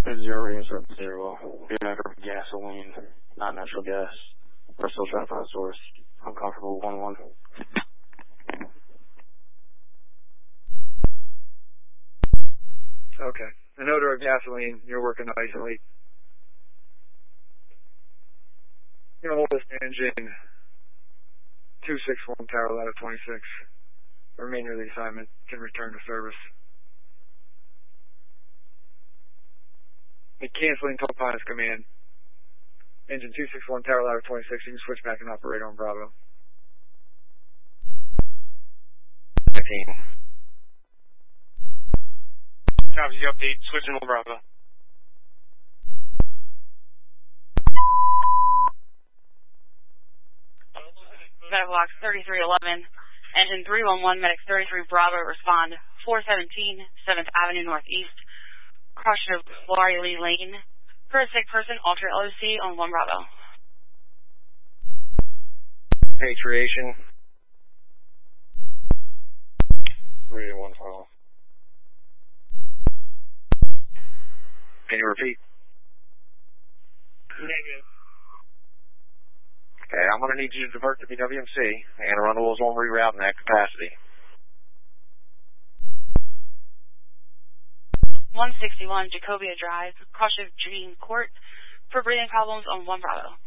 Zero ratings are zero. Be a matter of gasoline, not natural gas. We're still trying to find a source. I'm comfortable with 1-1. Okay. An odor of gasoline. You're working to isolate. You're going to hold this engine 261 tower ladder 26. The remainder of the assignment can return to service. A canceling co-pilot's command. Engine 261 tower ladder 26. You can switch back and operate on Bravo. 15. Copy the update. Switching on Bravo. Medical box 3311. Engine 311, Medic 33 Bravo, respond 417, 7th Avenue Northeast, crossing of Wiley Lane. For a sick person, alter LOC on 1 Bravo. Patriation. 3-1 final. Can you repeat? Negative. Okay, I'm going to need you to divert to BWMC and run the Wills 1 reroute in that capacity. 161 Jacobia Drive, cross of Jean Court, for breathing problems on 1 Bravo.